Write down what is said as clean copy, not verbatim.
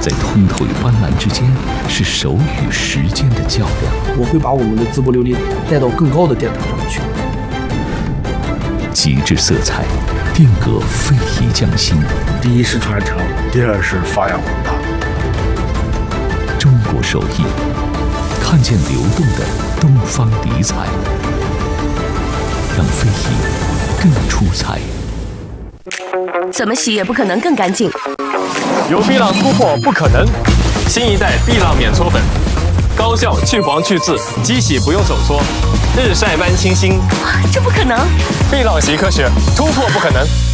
在通透与斑斓之间，是手与时间的较量。 我会把我们的自不流离带到更高的殿堂上去。 极致色彩，定格非遗匠心。 第一是传承，第二是发扬光大。 中国手艺，看见流动的东方理彩，让非遗更出彩。 怎么洗也不可能更干净。 有碧浪突破不可能，新一代碧浪免搓粉，高效去黄去渍，机洗不用手搓，日晒般清新。 这不可能！ 碧浪习科学，突破不可能。